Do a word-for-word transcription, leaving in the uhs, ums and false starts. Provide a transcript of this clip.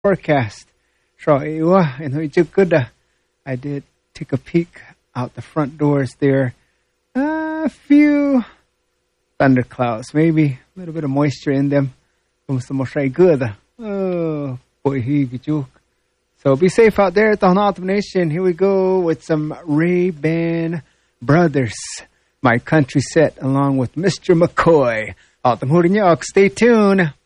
forecast. I did take a peek out the front doors there. Uh, a few thunderclouds, maybe a little bit of moisture in them. Oh, boy, he joke. So be safe out there at the Autumn Nation. Here we go with some Ray-Ban Brothers. My country set along with Mister McCoy. Stay tuned.